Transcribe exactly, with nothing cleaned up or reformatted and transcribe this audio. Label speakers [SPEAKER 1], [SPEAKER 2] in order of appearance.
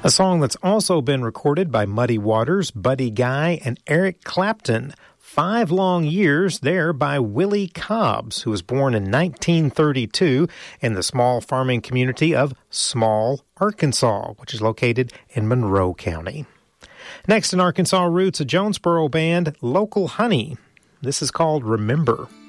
[SPEAKER 1] A song that's also been recorded by Muddy Waters, Buddy Guy, and Eric Clapton. Five long years there by Willie Cobbs, who was born in nineteen thirty-two in the small farming community of Small, Arkansas, which is located in Monroe County. Next in Arkansas Roots, a Jonesboro band, Local Honey. This is called Remember.